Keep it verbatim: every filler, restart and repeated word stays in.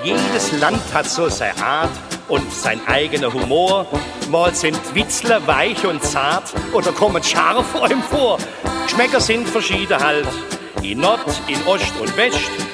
jedes Land hat so seine Art und sein eigener Humor. Mal sind Witzler weich und zart oder kommen scharf einem vor. Geschmäcker sind verschieden halt, in Nord, in Ost und West.